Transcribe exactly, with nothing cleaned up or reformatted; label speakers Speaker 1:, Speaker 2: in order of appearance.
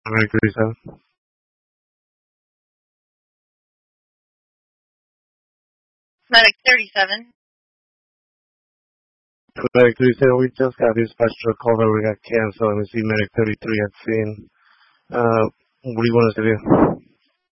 Speaker 1: Medic thirty-seven.
Speaker 2: Medic thirty-seven.
Speaker 1: Medic thirty-seven, we just got dispatched to a call that we got canceled, and we see Medic thirty-three at scene. Uh, what do you want us to do?